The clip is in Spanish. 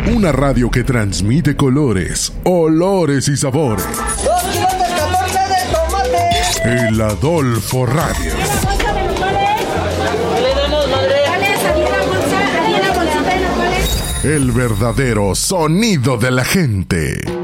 Una radio que transmite colores, olores y sabores. 2 kilos de 14 de tomate. El Adolfo Radio. El verdadero sonido de la gente.